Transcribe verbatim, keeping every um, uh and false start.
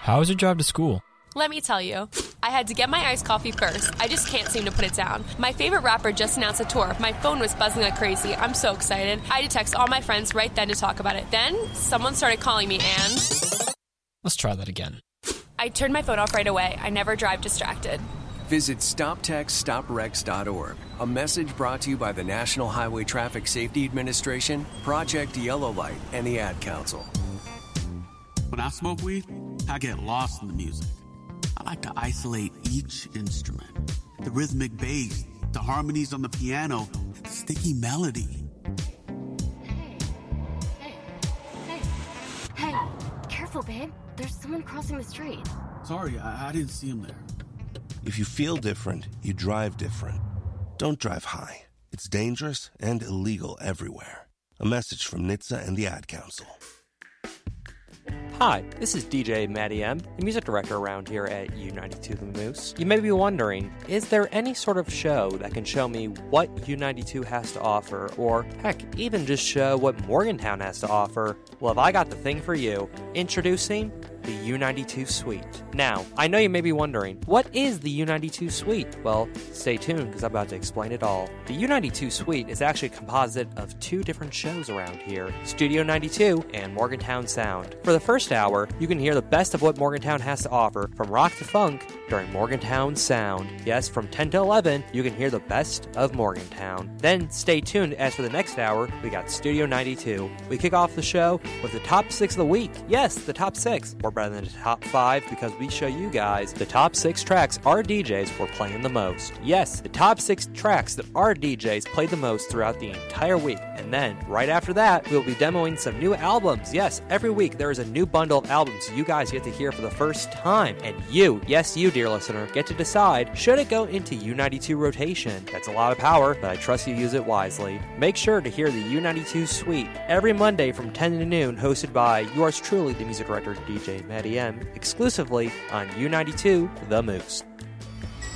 How was your drive to school? Let me tell you, I had to get my iced coffee first. I just can't seem to put it down. My favorite rapper just announced a tour. My phone was buzzing like crazy. I'm so excited. I had to text all my friends right then to talk about it. Then, someone started calling me and... Let's try that again. I turned my phone off right away. I never drive distracted. Visit stop text stop wrecks dot org. A message brought to you by the National Highway Traffic Safety Administration, Project Yellow Light, and the Ad Council. When I smoke weed, I get lost in the music. I like to isolate each instrument. The rhythmic bass, the harmonies on the piano, the sticky melody. Hey, hey, hey, hey, careful, babe. There's someone crossing the street. Sorry, I, I didn't see him there. If you feel different, you drive different. Don't drive high. It's dangerous and illegal everywhere. A message from N H T S A and the Ad Council. Hi, this is D J Matty M, the music director around here at U ninety-two The Moose. You may be wondering, is there any sort of show that can show me what U ninety-two has to offer, or heck, even just show what Morgantown has to offer? Well, have I got the thing for you. Introducing the U ninety-two Suite. Now, I know you may be wondering, what is the U ninety-two Suite? Well, stay tuned because I'm about to explain it all. The U ninety-two Suite is actually a composite of two different shows around here, Studio ninety-two and Morgantown Sound. For the first hour, you can hear the best of what Morgantown has to offer, from rock to funk, during Morgantown Sound. Yes, from ten to eleven, you can hear the best of Morgantown. Then stay tuned, as for the next hour, we got Studio ninety-two. We kick off the show with the top six of the week. Yes, the top six. Or better than the top five, because we show you guys the top six tracks our D Js were playing the most. Yes, the top six tracks that our D Js played the most throughout the entire week. And then, right after that, we'll be demoing some new albums. Yes, every week there is a new bundle of albums you guys get to hear for the first time. And you, yes you dear listener, get to decide, should it go into U ninety-two rotation? That's a lot of power, but I trust you use it wisely. Make sure to hear the U ninety-two Suite every Monday from ten to noon, hosted by yours truly, the music director D J Matty M, exclusively on U ninety-two The Moose.